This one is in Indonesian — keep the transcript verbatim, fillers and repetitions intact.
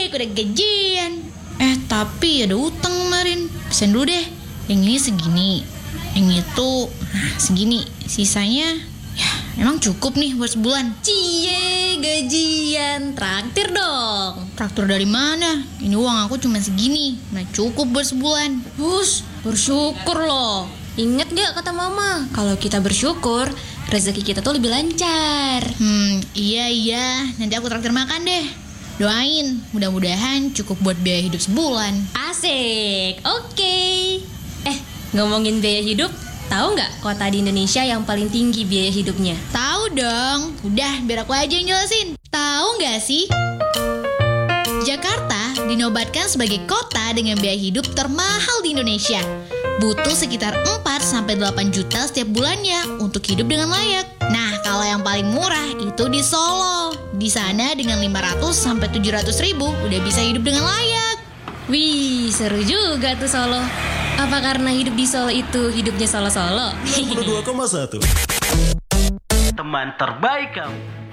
asik, udah gajian. Eh tapi ada utang kemarin. Pesen dulu deh. Yang ini segini, yang itu nah segini. Sisanya ya emang cukup nih buat sebulan. Cie, gajian, traktir dong. Traktor dari mana? Ini uang aku cuma segini, nah cukup buat sebulan. Hus, bersyukur loh. Ingat gak kata mama, kalau kita bersyukur, rezeki kita tuh lebih lancar. Hmm, iya iya, nanti aku traktir makan deh. Doain, mudah-mudahan cukup buat biaya hidup sebulan. Asik, oke. Eh, ngomongin biaya hidup, tahu nggak kota di Indonesia yang paling tinggi biaya hidupnya? Tahu dong, udah biar aku aja yang jelasin. Tahu nggak sih? Jakarta dinobatkan sebagai kota dengan biaya hidup termahal di Indonesia. Butuh sekitar empat sampai delapan juta setiap bulannya untuk hidup dengan layak. Nah, kalau yang paling murah itu di Solo. Di sana dengan lima ratus sampai tujuh ratus ribu udah bisa hidup dengan layak. Wih, seru juga tuh Solo. Apa karena hidup di Solo itu hidupnya Solo-Solo? enam puluh dua koma satu Teman terbaik kamu.